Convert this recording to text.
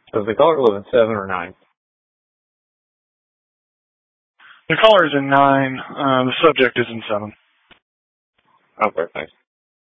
So the color was in 7 or 9? The caller is in 9. The subject is in 7. Okay, thanks.